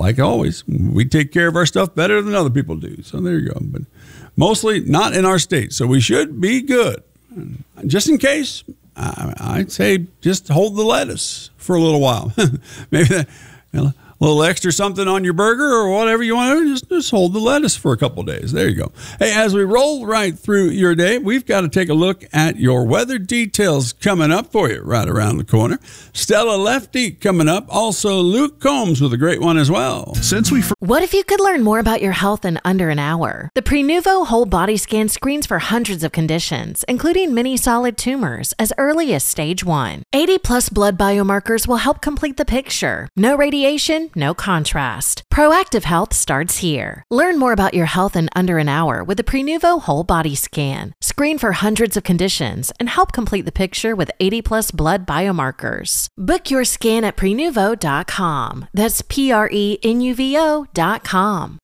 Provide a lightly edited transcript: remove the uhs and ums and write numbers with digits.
like always, we take care of our stuff better than other people do. So there you go. But mostly not in our state. So we should be good. Just in case, I'd say just hold the lettuce for a little while. Maybe that, a little extra something on your burger or whatever you want to, just hold the lettuce for a couple of days. There you go. Hey, as we roll right through your day, we've got to take a look at your weather details coming up for you right around the corner. Stella Lefty coming up. Also, Luke Combs with a great one as well. What if you could learn more about your health in under an hour? The Prenuvo Whole Body Scan screens for hundreds of conditions, including many solid tumors, as early as stage 1. 80-plus blood biomarkers will help complete the picture. No radiation, no contrast. Proactive health starts here. Learn more about your health in under an hour with the Prenuvo Whole Body Scan. Screen for hundreds of conditions and help complete the picture with 80-plus blood biomarkers. Book your scan at Prenuvo.com. That's Prenuvo.com.